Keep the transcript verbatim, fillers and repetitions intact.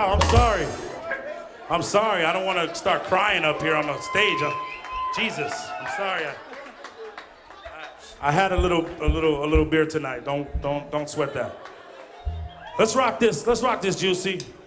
Wow, I'm sorry. I'm sorry. I don't want to start crying up here on the stage. Uh, Jesus, I'm sorry. I, I, I had a little, a little, a little beer tonight. Don't, don't, don't sweat that. Let's rock this. Let's rock this, Juicy.